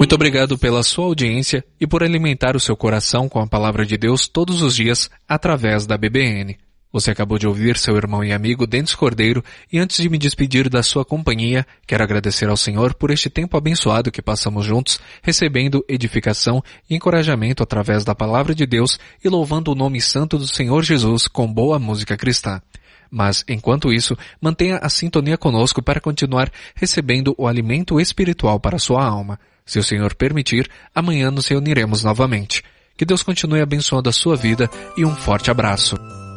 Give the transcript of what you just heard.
Muito obrigado pela sua audiência e por alimentar o seu coração com a palavra de Deus todos os dias através da BBN. Você acabou de ouvir seu irmão e amigo Dentes Cordeiro, e antes de me despedir da sua companhia, quero agradecer ao Senhor por este tempo abençoado que passamos juntos, recebendo edificação e encorajamento através da palavra de Deus e louvando o nome santo do Senhor Jesus com boa música cristã. Mas, enquanto isso, mantenha a sintonia conosco para continuar recebendo o alimento espiritual para a sua alma. Se o Senhor permitir, amanhã nos reuniremos novamente. Que Deus continue abençoando a sua vida e um forte abraço.